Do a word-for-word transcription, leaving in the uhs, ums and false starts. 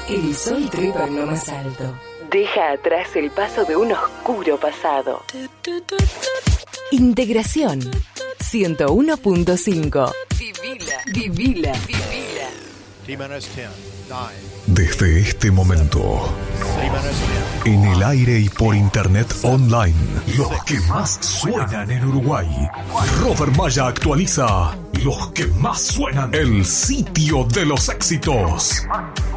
El sol trepa en lo más alto. Deja atrás el paso de un oscuro pasado. Integración ciento uno punto cinco. Vivila, vivila, vivila. Desde este momento, en el aire y por internet online, los que más suenan en Uruguay. Robert Maya actualiza los que más suenan. El sitio de los éxitos.